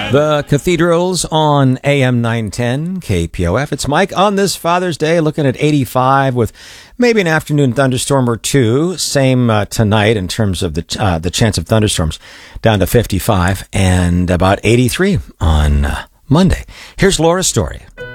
The Cathedrals on AM 910 KPOF. It's Mike on this Father's Day, looking at 85 with maybe an afternoon thunderstorm or two. Same tonight in terms of the chance of thunderstorms, down to 55 and about 83 on Monday. Here's Laura's story.